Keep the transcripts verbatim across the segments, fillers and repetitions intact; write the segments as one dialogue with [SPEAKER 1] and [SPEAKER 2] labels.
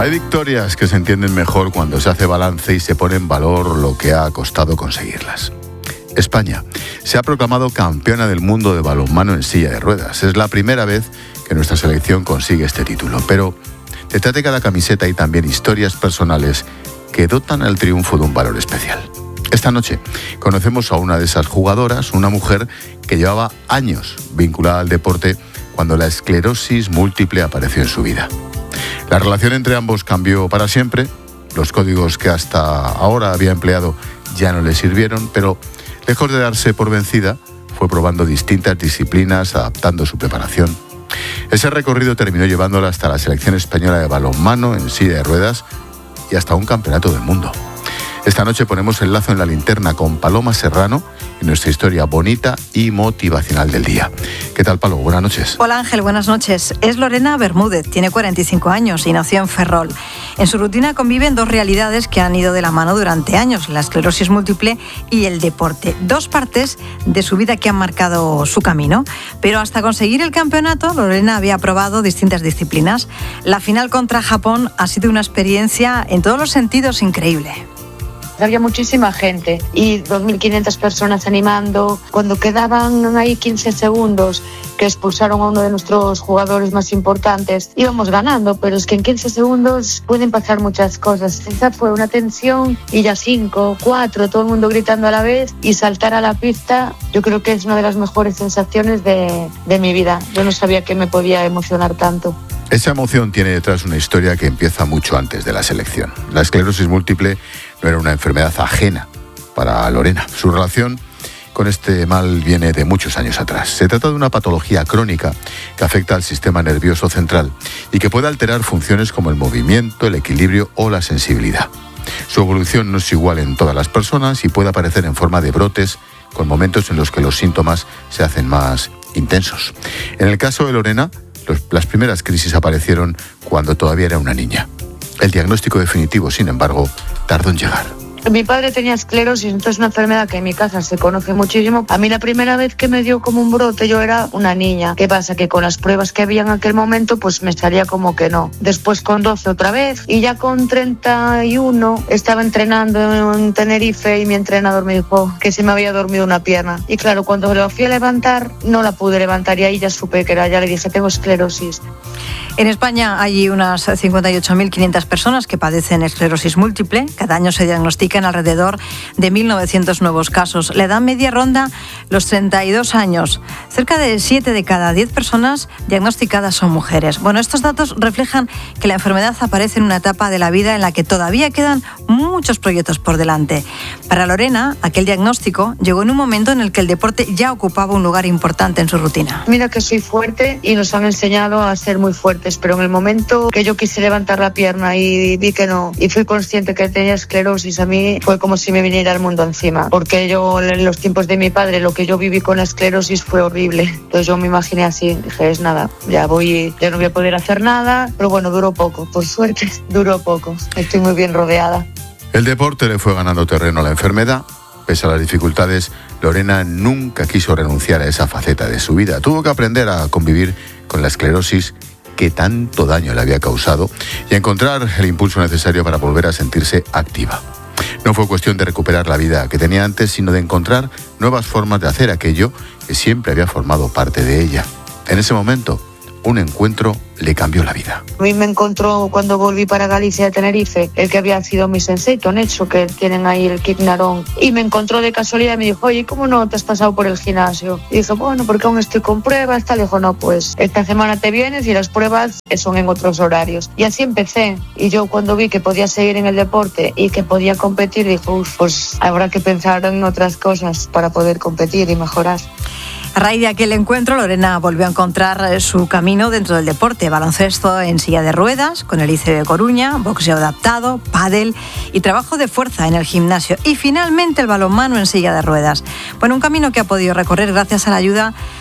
[SPEAKER 1] Hay victorias que se entienden mejor cuando se hace balance y se pone en valor lo que ha costado conseguirlas. España se ha proclamado campeona del mundo de balonmano en silla de ruedas. Es la primera vez que nuestra selección consigue este título, pero detrás de cada camiseta hay también historias personales que dotan al triunfo de un valor especial. Esta noche conocemos a una de esas jugadoras, una mujer que llevaba años vinculada al deporte cuando la esclerosis múltiple apareció en su vida. La relación entre ambos cambió para siempre, los códigos que hasta ahora había empleado ya no le sirvieron, pero lejos de darse por vencida, fue probando distintas disciplinas, adaptando su preparación. Ese recorrido terminó llevándola hasta la selección española de balonmano en silla de ruedas y hasta un campeonato del mundo. Esta noche ponemos el lazo en la linterna con Paloma Serrano y nuestra historia bonita y motivacional del día. ¿Qué tal, Palo? Buenas noches.
[SPEAKER 2] Hola, Ángel. Buenas noches. Es Lorena Bermúdez, tiene cuarenta y cinco años y nació en Ferrol. En su rutina conviven dos realidades que han ido de la mano durante años, la esclerosis múltiple y el deporte. Dos partes de su vida que han marcado su camino. Pero hasta conseguir el campeonato, Lorena había probado distintas disciplinas. La final contra Japón ha sido una experiencia en todos los sentidos increíble.
[SPEAKER 3] Había muchísima gente y dos mil quinientas personas animando. Cuando quedaban ahí quince segundos que expulsaron a uno de nuestros jugadores más importantes, íbamos ganando, pero es que en quince segundos pueden pasar muchas cosas. Esa fue una tensión y ya cinco, cuatro, todo el mundo gritando a la vez y saltar a la pista, yo creo que es una de las mejores sensaciones de, de mi vida. Yo no sabía que me podía emocionar tanto.
[SPEAKER 1] Esa emoción tiene detrás una historia que empieza mucho antes de la selección. La esclerosis múltiple no era una enfermedad ajena para Lorena. Su relación con este mal viene de muchos años atrás. Se trata de una patología crónica que afecta al sistema nervioso central y que puede alterar funciones como el movimiento, el equilibrio o la sensibilidad. Su evolución no es igual en todas las personas y puede aparecer en forma de brotes, con momentos en los que los síntomas se hacen más intensos. En el caso de Lorena, los, las primeras crisis aparecieron cuando todavía era una niña. El diagnóstico definitivo, sin embargo, tardó en llegar.
[SPEAKER 3] Mi padre tenía esclerosis, entonces es una enfermedad que en mi casa se conoce muchísimo. A mí la primera vez que me dio como un brote yo era una niña. ¿Qué pasa? Que con las pruebas que había en aquel momento pues me salía como que no. Después con doce otra vez y ya con treinta y uno estaba entrenando en Tenerife y mi entrenador me dijo que se me había dormido una pierna. Y claro, cuando lo fui a levantar no la pude levantar y ahí ya supe que era, ya le dije tengo esclerosis.
[SPEAKER 2] En España hay unas cincuenta y ocho mil quinientas personas que padecen esclerosis múltiple. Cada año se diagnostican alrededor de mil novecientos nuevos casos. La edad media ronda los treinta y dos años. Cerca de siete de cada diez personas diagnosticadas son mujeres. Bueno, estos datos reflejan que la enfermedad aparece en una etapa de la vida en la que todavía quedan muchos proyectos por delante. Para Lorena, aquel diagnóstico llegó en un momento en el que el deporte ya ocupaba un lugar importante en su rutina.
[SPEAKER 3] Mira que soy fuerte y nos han enseñado a ser muy fuertes, pero en el momento que yo quise levantar la pierna y vi que no, y fui consciente que tenía esclerosis, a mí fue como si me viniera el mundo encima, porque yo en los tiempos de mi padre lo que yo viví con la esclerosis fue horrible. Entonces yo me imaginé así, dije es nada, ya voy, ya no voy a poder hacer nada, pero bueno, duró poco, por suerte duró poco, estoy muy bien rodeada.
[SPEAKER 1] El deporte le fue ganando terreno a la enfermedad. Pese a las dificultades, Lorena nunca quiso renunciar a esa faceta de su vida. Tuvo que aprender a convivir con la esclerosis que tanto daño le había causado y a encontrar el impulso necesario para volver a sentirse activa. No fue cuestión de recuperar la vida que tenía antes, sino de encontrar nuevas formas de hacer aquello que siempre había formado parte de ella. En ese momento, un encuentro le cambió la vida.
[SPEAKER 3] A mí me encontró cuando volví para Galicia de Tenerife, el que había sido mi sensei, Tonecho, que tienen ahí el Kik Narón, y me encontró de casualidad y me dijo, oye, ¿cómo no te has pasado por el gimnasio? Y dije, bueno, porque aún estoy con pruebas, tal. Le dijo, no, pues esta semana te vienes y las pruebas son en otros horarios. Y así empecé. Y yo cuando vi que podía seguir en el deporte y que podía competir, dije, uff, pues habrá que pensar en otras cosas para poder competir y mejorar.
[SPEAKER 2] A raíz de aquel encuentro, Lorena volvió a encontrar su camino dentro del deporte. Baloncesto en silla de ruedas, con el I C E de Coruña, boxeo adaptado, pádel y trabajo de fuerza en el gimnasio. Y finalmente el balonmano en silla de ruedas. Bueno, un camino que ha podido recorrer gracias a la ayuda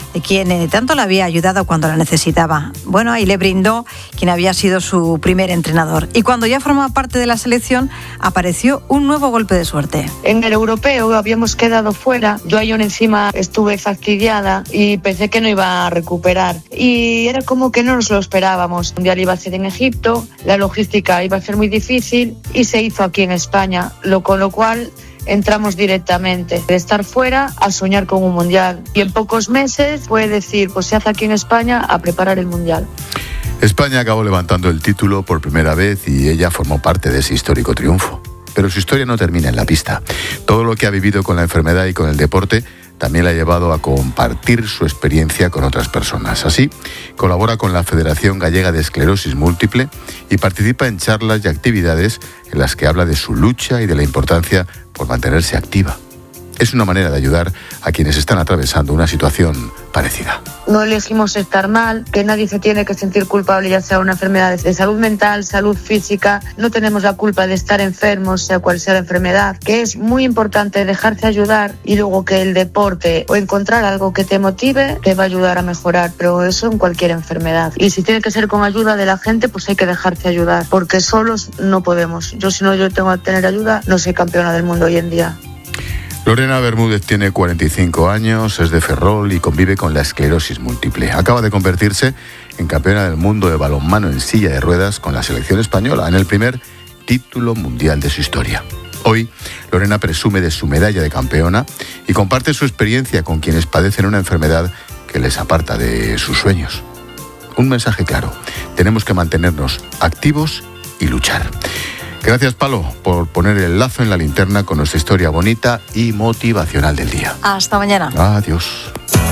[SPEAKER 2] de quien eh, tanto la había ayudado cuando la necesitaba. Bueno, ahí le brindó quien había sido su primer entrenador. Y cuando ya formaba parte de la selección, apareció un nuevo golpe de suerte.
[SPEAKER 3] En el europeo habíamos quedado fuera. Yo ahí encima estuve fastidiada y pensé que no iba a recuperar. Y era como que no nos lo esperábamos. Un mundial iba a ser en Egipto, la logística iba a ser muy difícil y se hizo aquí en España, lo con lo cual entramos directamente de estar fuera a soñar con un mundial. Y en pocos meses fue decir, pues se hace aquí en España a preparar el mundial.
[SPEAKER 1] España acabó levantando el título por primera vez y ella formó parte de ese histórico triunfo. Pero su historia no termina en la pista. Todo lo que ha vivido con la enfermedad y con el deporte también la ha llevado a compartir su experiencia con otras personas. Así, colabora con la Federación Gallega de Esclerosis Múltiple y participa en charlas y actividades en las que habla de su lucha y de la importancia por mantenerse activa. Es una manera de ayudar a quienes están atravesando una situación parecida.
[SPEAKER 3] No elegimos estar mal, que nadie se tiene que sentir culpable, ya sea una enfermedad de salud mental, salud física. No tenemos la culpa de estar enfermos, sea cual sea la enfermedad, que es muy importante dejarse ayudar y luego que el deporte o encontrar algo que te motive te va a ayudar a mejorar, pero eso en cualquier enfermedad. Y si tiene que ser con ayuda de la gente, pues hay que dejarse ayudar, porque solos no podemos. Yo si no yo tengo que tener ayuda, no soy campeona del mundo hoy en día.
[SPEAKER 1] Lorena Bermúdez tiene cuarenta y cinco años, es de Ferrol y convive con la esclerosis múltiple. Acaba de convertirse en campeona del mundo de balonmano en silla de ruedas con la selección española en el primer título mundial de su historia. Hoy, Lorena presume de su medalla de campeona y comparte su experiencia con quienes padecen una enfermedad que les aparta de sus sueños. Un mensaje claro: tenemos que mantenernos activos y luchar. Gracias, Palo, por poner el lazo en la linterna con nuestra historia bonita y motivacional del día.
[SPEAKER 2] Hasta mañana.
[SPEAKER 1] Adiós.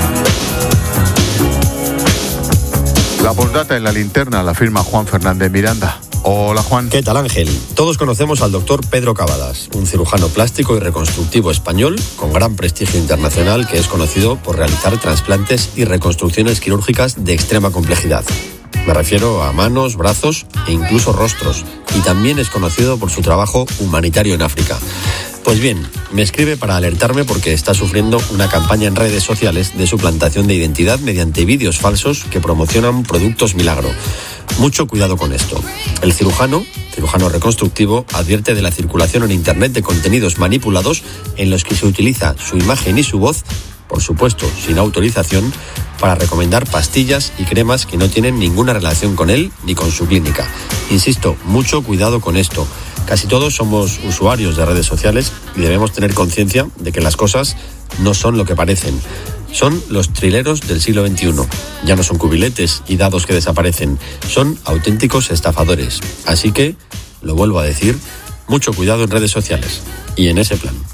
[SPEAKER 1] La postdata en la linterna la firma Juan Fernández Miranda. Hola, Juan.
[SPEAKER 4] ¿Qué tal, Ángel? Todos conocemos al doctor Pedro Cavadas, un cirujano plástico y reconstructivo español con gran prestigio internacional que es conocido por realizar trasplantes y reconstrucciones quirúrgicas de extrema complejidad. Me refiero a manos, brazos e incluso rostros. Y también es conocido por su trabajo humanitario en África. Pues bien, me escribe para alertarme porque está sufriendo una campaña en redes sociales de suplantación de identidad mediante vídeos falsos que promocionan productos milagro. Mucho cuidado con esto. El cirujano, cirujano reconstructivo, advierte de la circulación en Internet de contenidos manipulados en los que se utiliza su imagen y su voz, por supuesto sin autorización, para recomendar pastillas y cremas que no tienen ninguna relación con él ni con su clínica. Insisto, mucho cuidado con esto. Casi todos somos usuarios de redes sociales y debemos tener conciencia de que las cosas no son lo que parecen. Son los trileros del siglo veintiuno. Ya no son cubiletes y dados que desaparecen. Son auténticos estafadores. Así que, lo vuelvo a decir, mucho cuidado en redes sociales. Y en ese plan.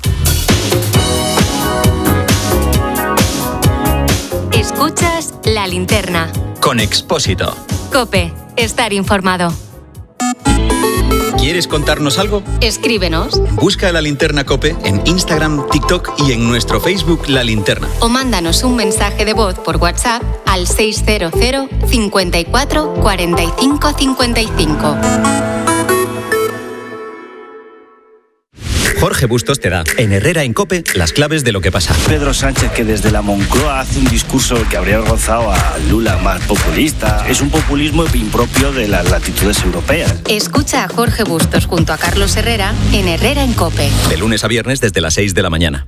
[SPEAKER 5] Escuchas La Linterna.
[SPEAKER 6] Con Expósito.
[SPEAKER 5] COPE. Estar informado.
[SPEAKER 6] ¿Quieres contarnos algo?
[SPEAKER 5] Escríbenos.
[SPEAKER 6] Busca La Linterna COPE en Instagram, TikTok y en nuestro Facebook La Linterna.
[SPEAKER 5] O mándanos un mensaje de voz por WhatsApp al seis cero cero, cincuenta y cuatro, cuarenta y cinco, cincuenta y cinco.
[SPEAKER 6] Jorge Bustos te da, en Herrera en COPE, las claves de lo que pasa.
[SPEAKER 7] Pedro Sánchez, que desde la Moncloa hace un discurso que habría rozado a Lula más populista. Es un populismo impropio de las latitudes europeas.
[SPEAKER 5] Escucha a Jorge Bustos junto a Carlos Herrera en Herrera en COPE.
[SPEAKER 6] De lunes a viernes desde las seis de la mañana.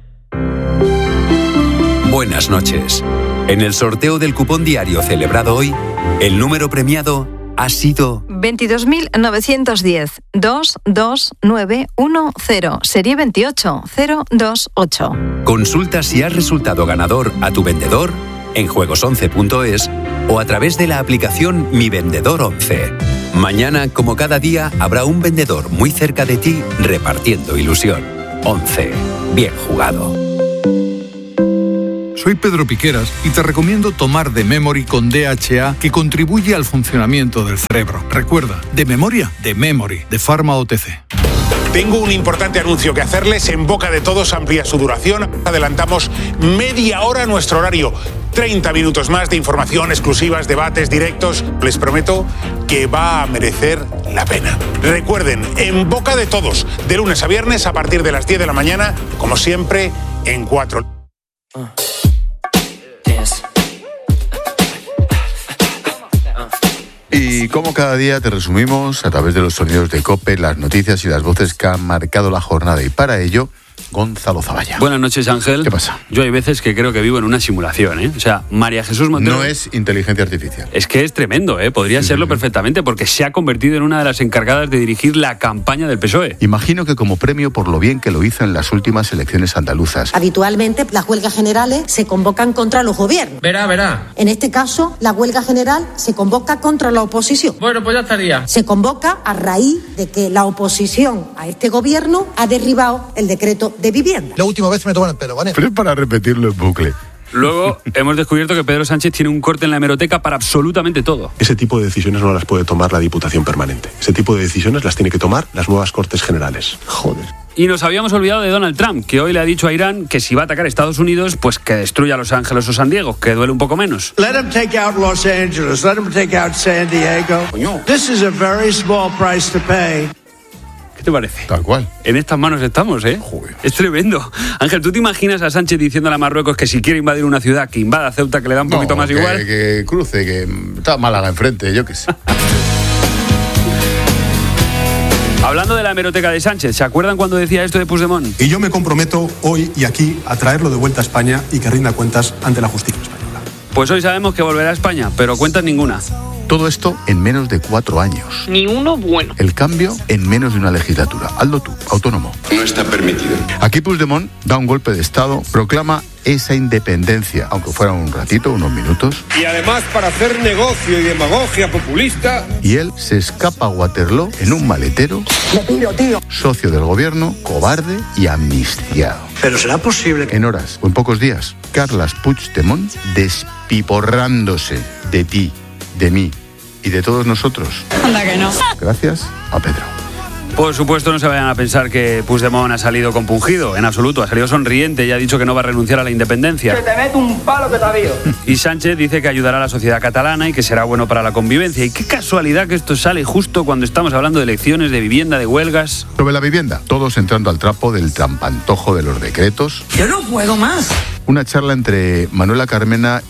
[SPEAKER 8] Buenas noches. En el sorteo del cupón diario celebrado hoy, el número premiado ha sido
[SPEAKER 2] veintidós mil novecientos diez, dos dos nueve uno cero, serie veintiocho cero dos ocho.
[SPEAKER 8] Consulta si has resultado ganador a tu vendedor en juegos once punto es o a través de la aplicación Mi Vendedor once. Mañana, como cada día, habrá un vendedor muy cerca de ti repartiendo ilusión. once. Bien jugado.
[SPEAKER 9] Soy Pedro Piqueras y te recomiendo tomar The Memory con D H A, que contribuye al funcionamiento del cerebro. Recuerda, de memoria, The Memory, de Pharma O T C.
[SPEAKER 10] Tengo un importante anuncio que hacerles. En boca de todos amplía su duración. Adelantamos media hora nuestro horario. treinta minutos más de información, exclusivas, debates, directos. Les prometo que va a merecer la pena. Recuerden, en boca de todos, de lunes a viernes a partir de las diez de la mañana, como siempre, en cuatro.
[SPEAKER 1] Y como cada día te resumimos a través de los sonidos de COPE las noticias y las voces que han marcado la jornada, y para ello Gonzalo Zavalla.
[SPEAKER 11] Buenas noches, Ángel.
[SPEAKER 1] ¿Qué pasa?
[SPEAKER 11] Yo hay veces que creo que vivo en una simulación, ¿eh? O sea, María Jesús Montero...
[SPEAKER 1] No es inteligencia artificial.
[SPEAKER 11] Es que es tremendo, ¿eh? Podría sí, serlo sí, perfectamente, porque se ha convertido en una de las encargadas de dirigir la campaña del P S O E.
[SPEAKER 1] Imagino que como premio por lo bien que lo hizo en las últimas elecciones andaluzas.
[SPEAKER 12] Habitualmente las huelgas generales se convocan contra los gobiernos.
[SPEAKER 13] Verá, verá.
[SPEAKER 12] En este caso, la huelga general se convoca contra la oposición.
[SPEAKER 13] Bueno, pues ya estaría.
[SPEAKER 12] Se convoca a raíz de que la oposición a este gobierno ha derribado el decreto de vivienda.
[SPEAKER 14] La última vez me toman el pelo, ¿vale?
[SPEAKER 1] Pero es para repetirlo en bucle.
[SPEAKER 11] Luego hemos descubierto que Pedro Sánchez tiene un corte en la hemeroteca para absolutamente todo.
[SPEAKER 15] Ese tipo de decisiones no las puede tomar la Diputación Permanente. Ese tipo de decisiones las tiene que tomar las nuevas Cortes Generales. Joder.
[SPEAKER 11] Y nos habíamos olvidado de Donald Trump, que hoy le ha dicho a Irán que si va a atacar a Estados Unidos, pues que destruya Los Ángeles o San Diego, que duele un poco menos.
[SPEAKER 16] Let him take out Los Angeles, let him take out San Diego. Coño. This is a very small price to pay.
[SPEAKER 11] ¿Qué te parece?
[SPEAKER 1] Tal cual.
[SPEAKER 11] En estas manos estamos, ¿eh?
[SPEAKER 1] Joder.
[SPEAKER 11] Es tremendo. Ángel, ¿tú te imaginas a Sánchez diciéndole a Marruecos que si quiere invadir una ciudad, que invada Ceuta, que le da un
[SPEAKER 1] no,
[SPEAKER 11] poquito más
[SPEAKER 1] que,
[SPEAKER 11] igual?
[SPEAKER 1] Que cruce, que está Málaga enfrente, yo qué sé.
[SPEAKER 11] Hablando de la hemeroteca de Sánchez, ¿se acuerdan cuando decía esto de Puigdemont?
[SPEAKER 15] Y yo me comprometo hoy y aquí a traerlo de vuelta a España y que rinda cuentas ante la justicia española.
[SPEAKER 11] Pues hoy sabemos que volverá a España, pero cuentas ninguna.
[SPEAKER 1] Todo esto en menos de cuatro años.
[SPEAKER 13] Ni uno bueno.
[SPEAKER 1] El cambio en menos de una legislatura. Hazlo tú, autónomo.
[SPEAKER 17] No está permitido.
[SPEAKER 1] Aquí Puigdemont da un golpe de Estado, proclama esa independencia, aunque fuera un ratito, unos minutos.
[SPEAKER 18] Y además para hacer negocio y demagogia populista.
[SPEAKER 1] Y él se escapa a Waterloo en un maletero.
[SPEAKER 14] Me tiro, tío.
[SPEAKER 1] Socio del gobierno, cobarde y amnistiado.
[SPEAKER 14] Pero será posible.
[SPEAKER 1] En horas o en pocos días, Carles Puigdemont despiporrándose de ti, de mí y de todos nosotros.
[SPEAKER 2] Anda que no.
[SPEAKER 1] Gracias a Pedro.
[SPEAKER 11] Por supuesto, no se vayan a pensar que Puigdemont ha salido compungido, en absoluto, ha salido sonriente y ha dicho que no va a renunciar a la independencia.
[SPEAKER 13] Que te meto un palo que te avío.
[SPEAKER 11] Y Sánchez dice que ayudará a la sociedad catalana y que será bueno para la convivencia. Y qué casualidad que esto sale justo cuando estamos hablando de elecciones, de vivienda, de huelgas.
[SPEAKER 1] Sobre la vivienda, todos entrando al trapo del trampantojo de los decretos.
[SPEAKER 14] Yo no puedo más.
[SPEAKER 1] Una charla entre Manuela Carmena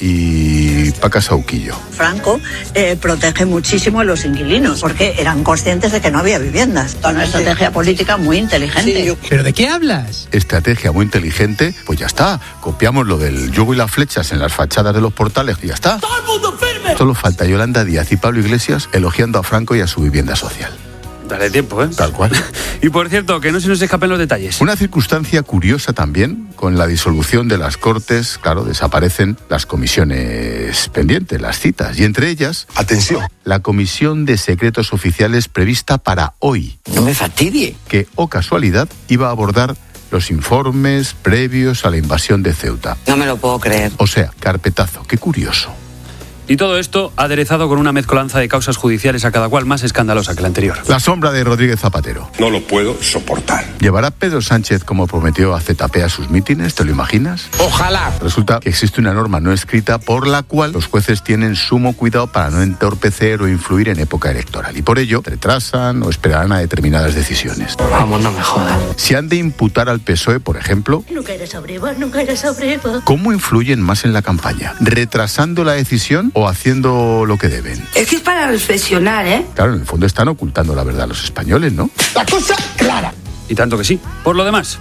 [SPEAKER 1] y Paca Sauquillo.
[SPEAKER 19] Franco eh, protege muchísimo a los inquilinos porque eran conscientes de que no había viviendas. Una estrategia política muy inteligente. Sí, yo...
[SPEAKER 14] ¿Pero de qué hablas?
[SPEAKER 1] Estrategia muy inteligente, pues ya está. Copiamos lo del yugo y las flechas en las fachadas de los portales y ya está.
[SPEAKER 14] ¡Todo el mundo firme!
[SPEAKER 1] Solo falta Yolanda Díaz y Pablo Iglesias elogiando a Franco y a su vivienda social.
[SPEAKER 11] Dale tiempo, ¿eh?
[SPEAKER 1] Tal cual.
[SPEAKER 11] Y por cierto, que no se nos escapen los detalles.
[SPEAKER 1] Una circunstancia curiosa también, con la disolución de las Cortes, claro, desaparecen las comisiones pendientes, las citas, y entre ellas...
[SPEAKER 15] Atención.
[SPEAKER 1] La comisión de secretos oficiales prevista para hoy.
[SPEAKER 14] No me fastidie.
[SPEAKER 1] Que, oh casualidad, iba a abordar los informes previos a la invasión de Ceuta.
[SPEAKER 19] No me lo puedo creer.
[SPEAKER 1] O sea, carpetazo, qué curioso.
[SPEAKER 11] Y todo esto aderezado con una mezcolanza de causas judiciales a cada cual más escandalosa que la anterior.
[SPEAKER 1] La sombra de Rodríguez Zapatero.
[SPEAKER 17] No lo puedo soportar.
[SPEAKER 1] ¿Llevará Pedro Sánchez, como prometió, a Z P a sus mítines? ¿Te lo imaginas?
[SPEAKER 18] Ojalá.
[SPEAKER 1] Resulta que existe una norma no escrita por la cual los jueces tienen sumo cuidado para no entorpecer o influir en época electoral. Y por ello retrasan o esperarán a determinadas decisiones.
[SPEAKER 13] Vamos, no me jodas.
[SPEAKER 1] Si han de imputar al P S O E, por ejemplo...
[SPEAKER 19] Nunca eres abrigo, nunca eres abrigo.
[SPEAKER 1] ¿Cómo influyen más en la campaña? ¿Retrasando la decisión o haciendo lo que deben?
[SPEAKER 19] Es que es para reflexionar, ¿eh?
[SPEAKER 1] Claro, en el fondo están ocultando la verdad a los españoles, ¿no?
[SPEAKER 14] La cosa clara.
[SPEAKER 11] Y tanto que sí. Por lo demás...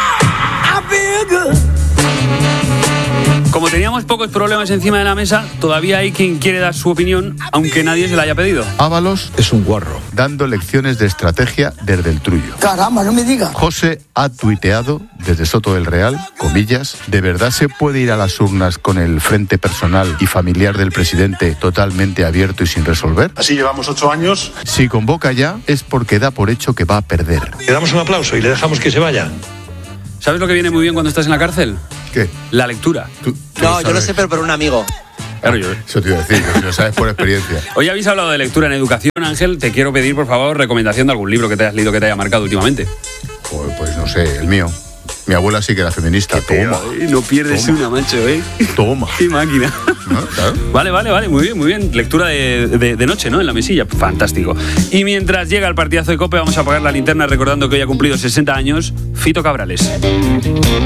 [SPEAKER 11] Como teníamos pocos problemas encima de la mesa, todavía hay quien quiere dar su opinión, aunque nadie se la haya pedido.
[SPEAKER 1] Ábalos es un guarro, dando lecciones de estrategia desde el trullo.
[SPEAKER 14] Caramba, no me digas.
[SPEAKER 1] José ha tuiteado desde Soto del Real, comillas, ¿de verdad se puede ir a las urnas con el frente personal y familiar del presidente totalmente abierto y sin resolver?
[SPEAKER 15] Así llevamos ocho años.
[SPEAKER 1] Si convoca ya, es porque da por hecho que va a perder.
[SPEAKER 15] Le damos un aplauso y le dejamos que se vaya.
[SPEAKER 11] ¿Sabes lo que viene muy bien cuando estás en la cárcel?
[SPEAKER 1] ¿Qué?
[SPEAKER 11] La lectura.
[SPEAKER 1] ¿Tú, tú
[SPEAKER 20] no,
[SPEAKER 1] lo
[SPEAKER 20] yo lo sé, pero por un amigo.
[SPEAKER 11] Claro, yo.
[SPEAKER 1] Eso te iba a decir, que lo sabes por experiencia.
[SPEAKER 11] Hoy habéis hablado de lectura en educación, Ángel. Te quiero pedir, por favor, recomendación de algún libro que te hayas leído que te haya marcado últimamente.
[SPEAKER 1] Pues, pues no sé, el mío. Mi abuela sí que era feminista.
[SPEAKER 11] Qué
[SPEAKER 1] Toma.
[SPEAKER 11] peo, ¿eh? No pierdes
[SPEAKER 1] Toma.
[SPEAKER 11] una, macho, ¿eh?
[SPEAKER 1] Toma.
[SPEAKER 11] Qué máquina.
[SPEAKER 1] ¿No? Claro.
[SPEAKER 11] Vale, vale, vale. Muy bien, muy bien. Lectura de, de, de noche, ¿no? En la mesilla. Fantástico. Y mientras llega el partidazo de COPE, vamos a apagar la linterna recordando que hoy ha cumplido sesenta años Fito Cabrales.